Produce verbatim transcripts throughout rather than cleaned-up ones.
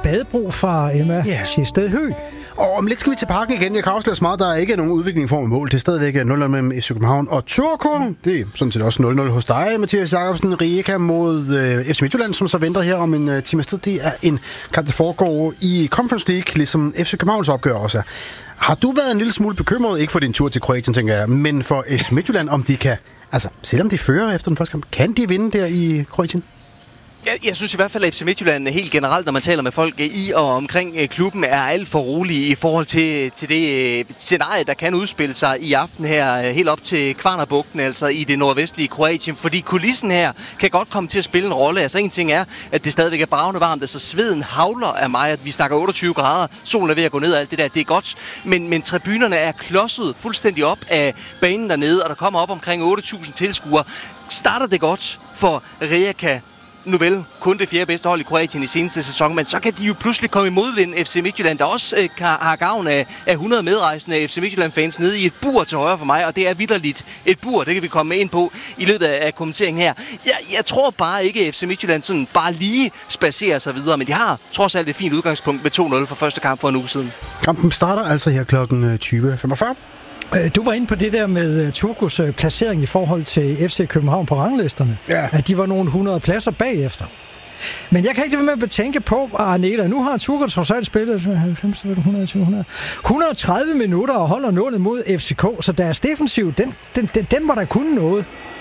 Badebro fra Emma yeah. Schiested Høgh. Og om lidt skal vi til parken igen. Jeg kan afsløre så meget, der er ikke nogen udvikling i form af mål. Det er stadigvæk nul nul mellem F C København og Turku. Det er sådan set også nul nul hos dig, Mathias Jacobsen. Rijeka mod øh, F C Midtjylland, som så venter her om en øh, times tid. Det er en kamp, der foregår i Conference League, ligesom F C Københavns opgør også er. Har du været en lille smule bekymret, ikke for din tur til Kroatien, tænker jeg, men for F C Midtjylland, om de kan, altså selvom de fører efter den første kamp, kan de vinde der i Kroatien? Jeg, jeg synes i hvert fald, at F C Midtjylland helt generelt, når man taler med folk i og omkring klubben, er alt for rolige i forhold til, til det scenarie, der kan udspille sig i aften her, helt op til Kvarnerbugten, altså i det nordvestlige Kroatien. Fordi kulissen her kan godt komme til at spille en rolle. Altså en ting er, at det stadigvæk er bravende varmt, altså sveden havler af mig, at vi snakker otteogtyve grader, solen er ved at gå ned og alt det der, det er godt. Men, men tribunerne er klodset fuldstændig op af banen dernede, og der kommer op omkring otte tusind tilskuere. Starter det godt for Rijeka? Nu vel, kun det fjerde bedste hold i Kroatien i seneste sæson, men så kan de jo pludselig komme i modvind F C Midtjylland, der også øh, kan, har gavn af, af hundrede medrejsende F C Midtjylland-fans nede i et bur til højre for mig, og det er vitterligt et bur, det kan vi komme ind på i løbet af, af kommenteringen her. Jeg, jeg tror bare ikke, at F C Midtjylland sådan bare lige spacerer sig videre, men de har trods alt et fint udgangspunkt med to nul for første kamp for en uge siden. Kampen starter altså her klokken tyve femogfyrre. Du var inde på det der med Turkus placering i forhold til F C København på ranglisterne. Ja. At de var nogle hundrede pladser bagefter. Men jeg kan ikke lade være med at tænke på, Arneta, nu har Turku trods alt spillet halvfems, hundrede, tyve, hundrede, et hundrede og tredive minutter og holder nålet mod F C K, så deres defensiv, den, den, den, den var der kun noget.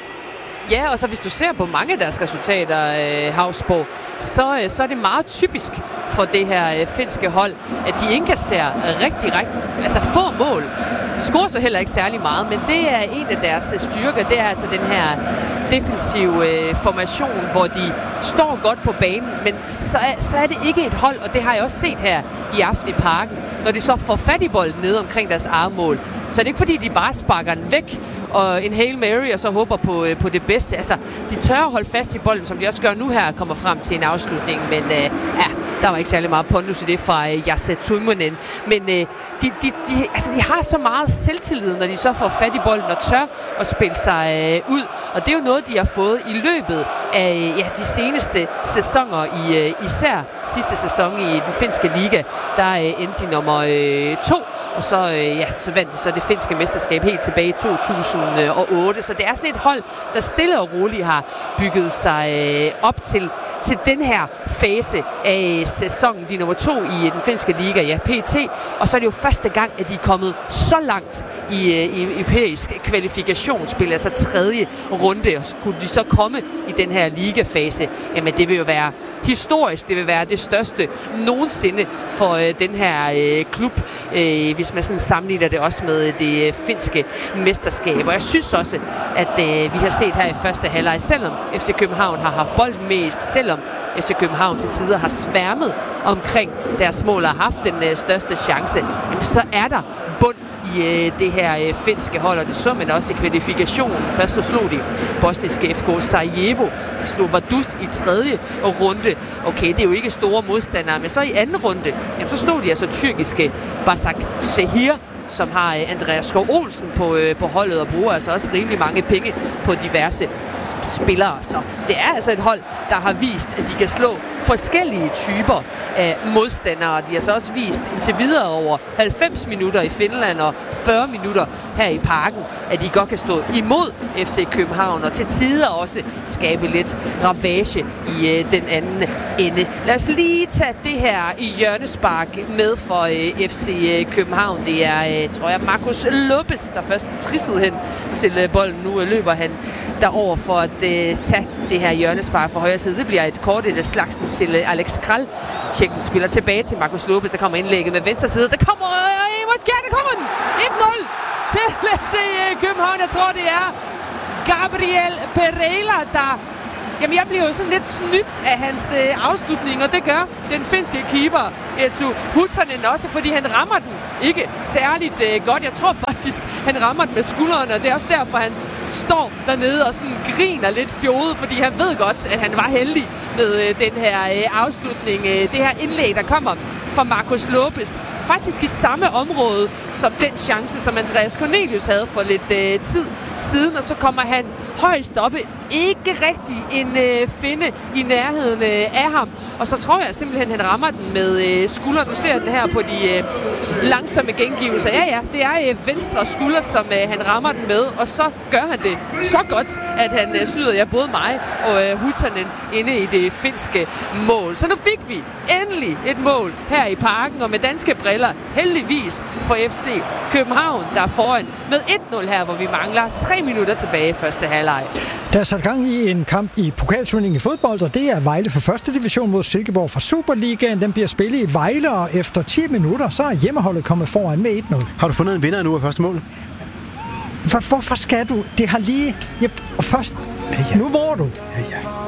Ja, og så hvis du ser på mange af deres resultater, øh, Havsborg, så, øh, så er det meget typisk for det her øh, finske hold, at de indkasserer rigtig, rigtig, altså få mål. De scorer så heller ikke særlig meget, men det er en af deres styrker. Det er altså den her defensive øh, formation, hvor de står godt på banen, men så er, så er det ikke et hold, og det har jeg også set her i aften i parken. Når de så får fat i bolden nede omkring deres eget mål, så er det ikke fordi, de bare sparker den væk og en Hail Mary, og så håber på, øh, på det bedste. Altså, de tør at holde fast i bolden, som de også gør nu her, kommer frem til en afslutning, men øh, ja, der var ikke særlig meget pondus i det fra øh, Jesse Tuimonen. Men øh, de, de, de, altså, de har så meget selvtillid, når de så får fat i bolden og tør at spille sig øh, ud. Og det er jo noget, de har fået i løbet af ja, de seneste sæsoner, i, øh, især sidste sæson i den finske liga. Der øh, endte de nummer øh, to. Og så, øh, ja, så vandt de så det finske mesterskab helt tilbage i to tusind og otte. Så det er sådan et hold, der stille og roligt har bygget sig øh, op til, til den her fase af sæsonen. De er nummer to i den finske liga, ja, P T. Og så er det jo første gang, at de er kommet så langt i, øh, i europæisk kvalifikationsspil, altså tredje runde. Og kunne de så komme i den her ligafase, jamen det vil jo være historisk. Det vil være det største nogensinde for øh, den her øh, klub, øh, hvis man sådan sammenligner det også med det øh, finske mesterskab. Og jeg synes også, at øh, vi har set her i første halvleg, selvom F C København har haft bolden mest, selvom F C København til tider har sværmet omkring deres mål og har haft den øh, største chance, jamen, så er der bund i øh, det her øh, finske hold, og det så man også i kvalifikationen. Først så slog de bosniske F K Sarajevo. De slog Vaduz i tredje runde. Okay, det er jo ikke store modstandere, men så i anden runde, jamen, så slog de altså tyrkiske Başakşehir, som har øh, Andreas Skov Olsen på, øh, på holdet og bruger altså også rimelig mange penge på diverse spillere. Så det er altså et hold, der har vist, at de kan slå forskellige typer af modstandere. De har så også vist indtil videre over halvfems minutter i Finland og fyrre minutter her i parken, at de godt kan stå imod F C København og til tider også skabe lidt ravage i øh, den anden ende. Lad os lige tage det her i hjørnespark med for øh, F C København. Det er, øh, tror jeg, Marcus Lopez, der først trissede hen til øh, bolden. Nu øh, løber han derover for at øh, tage det her hjørnespark fra højre side. Det bliver et kort et af slagsen til øh, Alex Kral. Tjekken spiller tilbage til Marcus Lopez, der kommer indlægget med venstre side. Der kommer, øh, hvor sker det? Kommer den? et nul til F C København. Jeg tror, det er Gabriel Pereira, der... Jamen, jeg bliver jo sådan lidt snydt af hans øh, afslutning, og det gør den finske keeper, Eetu Huttunen, også, fordi han rammer den ikke særligt øh, godt. Jeg tror faktisk, han rammer den med skulderen, og det er også derfor, han står dernede og sådan griner lidt fjodet, fordi han ved godt, at han var heldig med øh, den her øh, afslutning. Øh, det her indlæg, der kommer fra Marcus Lopez, faktisk i samme område som den chance, som Andreas Cornelius havde for lidt øh, tid siden, og så kommer han højst oppe ikke rigtig en øh, finde i nærheden øh, af ham. Og så tror jeg simpelthen, han rammer den med øh, skulderen. Du ser den her på de øh, langsomme gengivelser. Ja, ja, det er øh, venstre skulder, som øh, han rammer den med. Og så gør han det så godt, at han øh, snyder ja, både mig og øh, Hutanen inde i det finske mål. Så nu fik vi endelig et mål her i Parken, og med danske briller heldigvis for F C København, der er foran med et nul her, hvor vi mangler tre minutter tilbage i første halvleg. Der er sat gang i en kamp i pokalturneringen i fodbold, og det er Vejle for første division mod Silkeborg fra Superligaen. Den bliver spillet i Vejle, og efter ti minutter, så er hjemmeholdet kommet foran med et nul. Har du fundet en vinder nu af første mål? For, hvorfor skal du? Det har lige... Ja, og først... Ja, ja. Nu hvor du? Ja, ja.